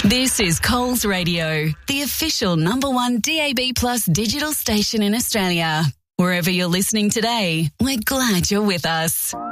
This is Coles Radio, the official #1 DAB+ digital station in Australia. Wherever you're listening today, we're glad you're with us.